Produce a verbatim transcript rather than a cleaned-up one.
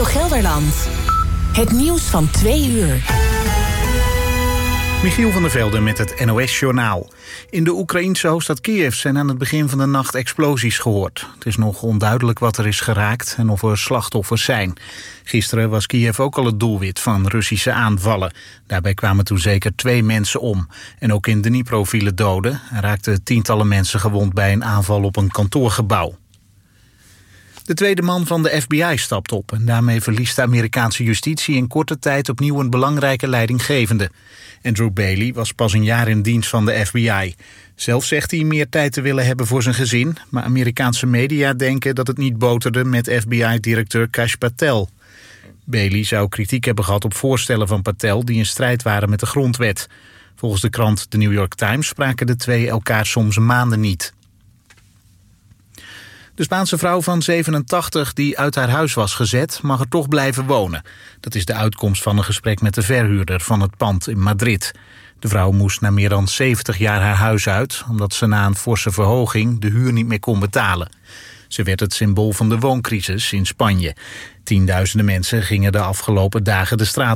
Gelderland. Het nieuws van twee uur. Michiel van der Velde met het N O S-journaal. In de Oekraïense hoofdstad Kiev zijn aan het begin van de nacht explosies gehoord. Het is nog onduidelijk wat er is geraakt en of er slachtoffers zijn. Gisteren was Kiev ook al het doelwit van Russische aanvallen. Daarbij kwamen toen zeker twee mensen om. En ook in Dnipro vielen doden. Er raakten tientallen mensen gewond bij een aanval op een kantoorgebouw. De tweede man van de F B I stapt op en daarmee verliest de Amerikaanse justitie in korte tijd opnieuw een belangrijke leidinggevende. Andrew Bailey was pas een jaar in dienst van de F B I. Zelf zegt hij meer tijd te willen hebben voor zijn gezin, maar Amerikaanse media denken dat het niet boterde met F B I-directeur Kash Patel. Bailey zou kritiek hebben gehad op voorstellen van Patel die in strijd waren met de grondwet. Volgens de krant The New York Times spraken de twee elkaar soms maanden niet. De Spaanse vrouw van zevenentachtig die uit haar huis was gezet mag er toch blijven wonen. Dat is de uitkomst van een gesprek met de verhuurder van het pand in Madrid. De vrouw moest na meer dan zeventig jaar haar huis uit, omdat ze na een forse verhoging de huur niet meer kon betalen. Ze werd het symbool van de wooncrisis in Spanje. Tienduizenden mensen gingen de afgelopen dagen de straat